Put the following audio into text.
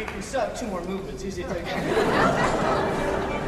We still have 2 more movements. Easy to take.